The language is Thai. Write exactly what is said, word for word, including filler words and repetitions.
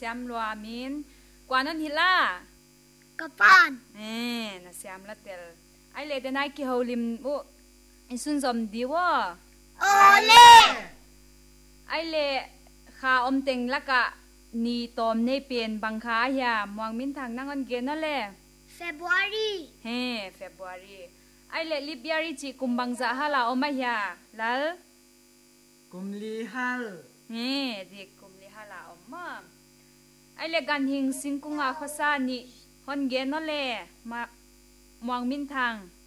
สียมลัวมินกว่านั้นฮิล่ากับป้านเอ๊น่ะเสียมละเตลไอเลเดนายกิฮาวลิมอุไอซุนซอมดีวะโอเล่ไอเลข้าอมเต็งละกะนีตอมในเปลี่ยนบังคาเฮียมวงมินทางนั่งอันเกนนั่นแหละ February เฮ้ February ไอเลลิบยาริจิกุมบังซาฮาลาอมาเฮียลัลกุมลีฮัลเฮ้ดิกุมลีฮาลาอมาไอเลกันหิงสิงกุงอาข้อซานี่ฮอนเกนนั่นแหละมามวงมินทาง